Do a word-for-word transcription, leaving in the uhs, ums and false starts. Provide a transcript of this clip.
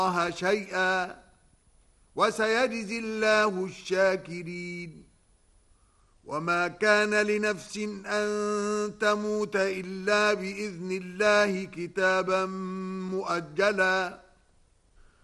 الله شيئا وسيجزي الله الشاكرين. وما كان لنفس أن تموت إلا بإذن الله كتابا مؤجلا